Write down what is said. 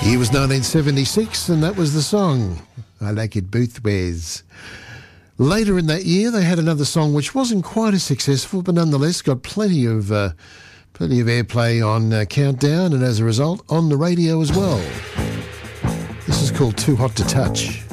Year was 1976, and that was the song, I Like It Both Ways. Later in that year, they had another song which wasn't quite as successful, but nonetheless got plenty of airplay on Countdown, and as a result, on the radio as well. This is called Too Hot to Touch.